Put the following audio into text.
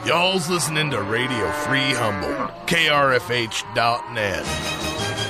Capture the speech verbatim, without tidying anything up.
Y'all's listening to Radio Free Humboldt, K R F H dot net.